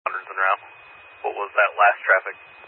hundreds en route. What was that last traffic?